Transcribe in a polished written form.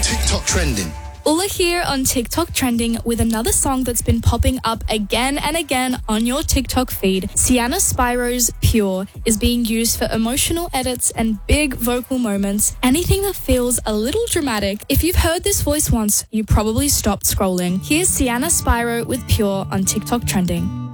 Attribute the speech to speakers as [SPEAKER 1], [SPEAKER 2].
[SPEAKER 1] TikTok trending.
[SPEAKER 2] Ula here on TikTok Trending with another song that's been popping up again and again on your TikTok feed. Sienna Spiro's Pure is being used for emotional edits and big vocal moments, anything that feels a little dramatic. If you've heard this voice once, you probably stopped scrolling. Here's Sienna Spiro with Pure on TikTok Trending.